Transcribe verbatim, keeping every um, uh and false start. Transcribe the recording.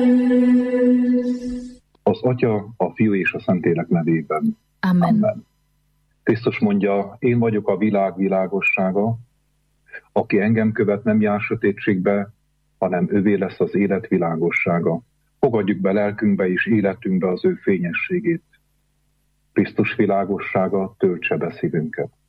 Az Atya, a Fiú és a Szentlélek nevében. Amen. Amen. Krisztus mondja, én vagyok a világ világossága, aki engem követ, nem jár sötétségbe, hanem övé lesz az élet világossága. Fogadjuk be lelkünkbe és életünkbe az ő fényességét. Krisztus világossága töltse be szívünket.